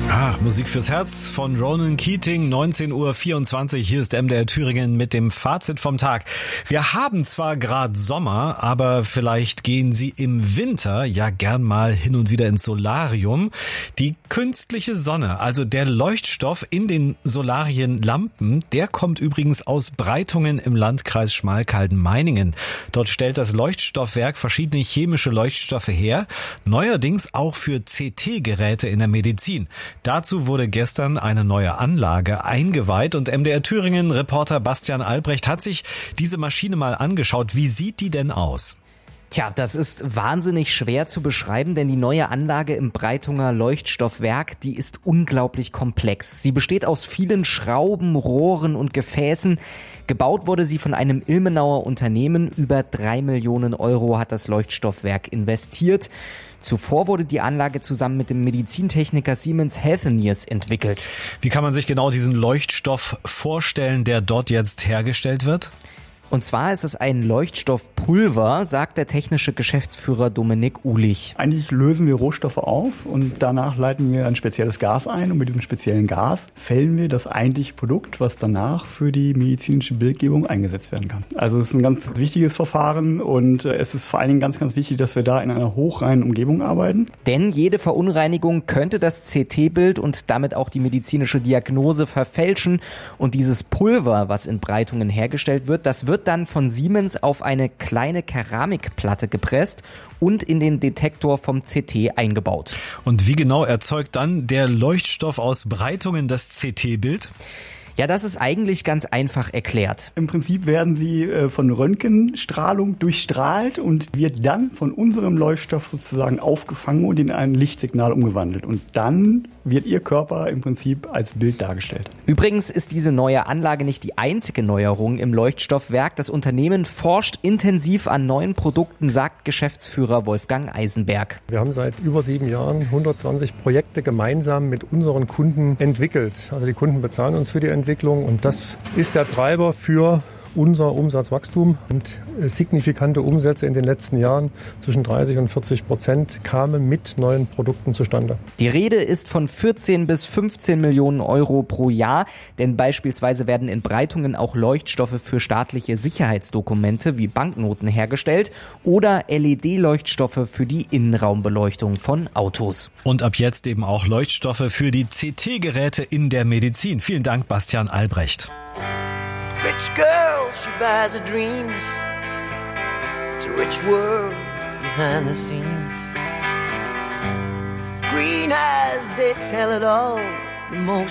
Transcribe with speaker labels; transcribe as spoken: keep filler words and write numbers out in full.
Speaker 1: Ach, Musik fürs Herz von Ronan Keating, neunzehn Uhr vierundzwanzig. Hier ist M D R Thüringen mit dem Fazit vom Tag. Wir haben zwar gerade Sommer, aber vielleicht gehen Sie im Winter ja gern mal hin und wieder ins Solarium. Die künstliche Sonne, also der Leuchtstoff in den Solarienlampen, der kommt übrigens aus Breitungen im Landkreis Schmalkalden-Meiningen. Dort stellt das Leuchtstoffwerk verschiedene chemische Leuchtstoffe her, neuerdings auch für C T-Geräte in der Medizin. Dazu wurde gestern eine neue Anlage eingeweiht und M D R Thüringen-Reporter Bastian Albrecht hat sich diese Maschine mal angeschaut. Wie sieht die denn aus?
Speaker 2: Tja, das ist wahnsinnig schwer zu beschreiben, denn die neue Anlage im Breitunger Leuchtstoffwerk, die ist unglaublich komplex. Sie besteht aus vielen Schrauben, Rohren und Gefäßen. Gebaut wurde sie von einem Ilmenauer Unternehmen. Über drei Millionen Euro hat das Leuchtstoffwerk investiert. Zuvor wurde die Anlage zusammen mit dem Medizintechniker Siemens Healthineers entwickelt.
Speaker 1: Wie kann man sich genau diesen Leuchtstoff vorstellen, der dort jetzt hergestellt wird?
Speaker 2: Und zwar ist es ein Leuchtstoffpulver, sagt der technische Geschäftsführer Dominik Uhlich.
Speaker 3: Eigentlich lösen wir Rohstoffe auf und danach leiten wir ein spezielles Gas ein und mit diesem speziellen Gas fällen wir das eigentliche Produkt, was danach für die medizinische Bildgebung eingesetzt werden kann. Also es ist ein ganz wichtiges Verfahren und es ist vor allen Dingen ganz, ganz wichtig, dass wir da in einer hochreinen Umgebung arbeiten.
Speaker 2: Denn jede Verunreinigung könnte das C T-Bild und damit auch die medizinische Diagnose verfälschen. Und dieses Pulver, was in Breitungen hergestellt wird, das wird dann von Siemens auf eine kleine Keramikplatte gepresst und in den Detektor vom C T eingebaut.
Speaker 1: Und wie genau erzeugt dann der Leuchtstoff aus Breitungen das C T-Bild?
Speaker 2: Ja, das ist eigentlich ganz einfach erklärt.
Speaker 3: Im Prinzip werden sie äh, von Röntgenstrahlung durchstrahlt und wird dann von unserem Leuchtstoff sozusagen aufgefangen und in ein Lichtsignal umgewandelt. Und dann wird ihr Körper im Prinzip als Bild dargestellt.
Speaker 2: Übrigens ist diese neue Anlage nicht die einzige Neuerung im Leuchtstoffwerk. Das Unternehmen forscht intensiv an neuen Produkten, sagt Geschäftsführer Wolfgang Eisenberg.
Speaker 4: Wir haben seit über sieben Jahren hundertzwanzig Projekte gemeinsam mit unseren Kunden entwickelt. Also die Kunden bezahlen uns für die Entwicklung. Und das ist der Treiber für unser Umsatzwachstum. Und signifikante Umsätze in den letzten Jahren zwischen dreißig und vierzig Prozent kamen mit neuen Produkten zustande.
Speaker 2: Die Rede ist von vierzehn bis fünfzehn Millionen Euro pro Jahr, denn beispielsweise werden in Breitungen auch Leuchtstoffe für staatliche Sicherheitsdokumente wie Banknoten hergestellt oder L E D-Leuchtstoffe für die Innenraumbeleuchtung von Autos.
Speaker 1: Und ab jetzt eben auch Leuchtstoffe für die C T-Geräte in der Medizin. Vielen Dank, Bastian Albrecht.
Speaker 5: Rich girl, she buys her dreams. It's a rich world behind the scenes. Green eyes, they tell it all. The most